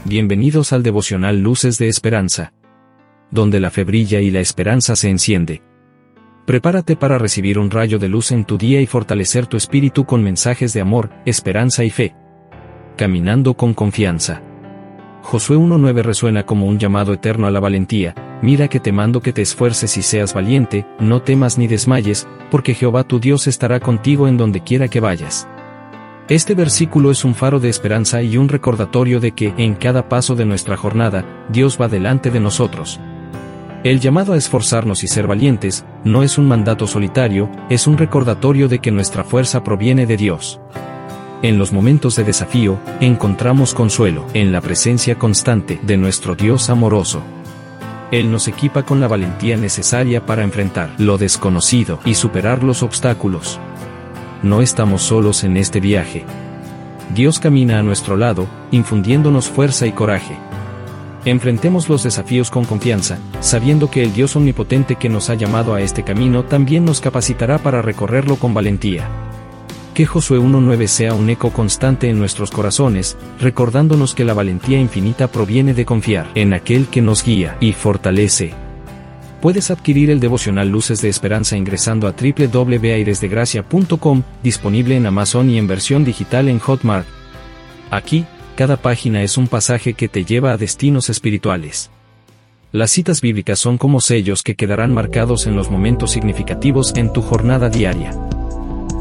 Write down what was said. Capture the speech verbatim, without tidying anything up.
Bienvenidos al devocional Luces de Esperanza, donde la fe brilla y la esperanza se enciende. Prepárate para recibir un rayo de luz en tu día y fortalecer tu espíritu con mensajes de amor, esperanza y fe. Caminando con confianza. Josué uno nueve resuena como un llamado eterno a la valentía. Mira que te mando que te esfuerces y seas valiente, no temas ni desmayes, porque Jehová tu Dios estará contigo en donde quiera que vayas. Este versículo es un faro de esperanza y un recordatorio de que, en cada paso de nuestra jornada, Dios va delante de nosotros. El llamado a esforzarnos y ser valientes, no es un mandato solitario, es un recordatorio de que nuestra fuerza proviene de Dios. En los momentos de desafío, encontramos consuelo en la presencia constante de nuestro Dios amoroso. Él nos equipa con la valentía necesaria para enfrentar lo desconocido y superar los obstáculos. No estamos solos en este viaje. Dios camina a nuestro lado, infundiéndonos fuerza y coraje. Enfrentemos los desafíos con confianza, sabiendo que el Dios omnipotente que nos ha llamado a este camino también nos capacitará para recorrerlo con valentía. Que Josué uno nueve sea un eco constante en nuestros corazones, recordándonos que la valentía infinita proviene de confiar en aquel que nos guía y fortalece. Puedes adquirir el devocional Luces de Esperanza ingresando a doble u doble u doble u punto aires de gracia punto com, disponible en Amazon y en versión digital en Hotmart. Aquí, cada página es un pasaje que te lleva a destinos espirituales. Las citas bíblicas son como sellos que quedarán marcados en los momentos significativos en tu jornada diaria.